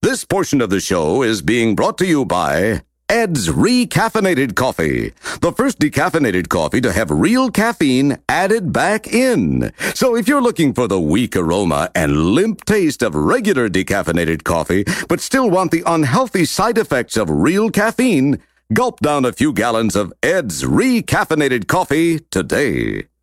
This portion of the show is being brought to you by Ed's Recaffeinated Coffee, the first decaffeinated coffee to have real caffeine added back in. So if you're looking for the weak aroma and limp taste of regular decaffeinated coffee, but still want the unhealthy side effects of real caffeine, gulp down a few gallons of Ed's Recaffeinated Coffee today.